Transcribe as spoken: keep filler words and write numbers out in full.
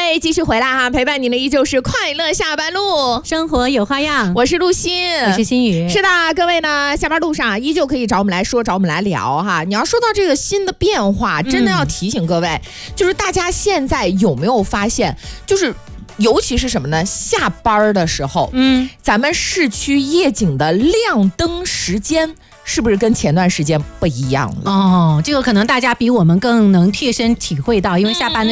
位继续回来哈，陪伴您的依旧是快乐下班路， 生活有花样。 我是陆欣， 我是心雨。 是的，各位呢，下班路上依旧可以找我们来说，找我们来聊哈。你要说到这个新的变化，真的要提醒各位，嗯、就是大家现在有没有发现，就是尤其是什么呢？下班的时候，嗯，咱们市区夜景的亮灯时间。是不是跟前段时间不一样了？ 哦，这个可能大家比我们更能贴身体会到，因为下班的